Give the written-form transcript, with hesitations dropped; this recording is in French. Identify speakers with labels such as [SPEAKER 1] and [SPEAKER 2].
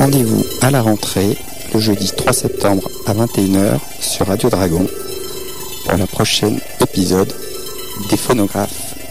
[SPEAKER 1] Rendez-vous à la rentrée, le jeudi 3 septembre à 21h sur Radio Dragon pour la prochaine épisode des phonographes.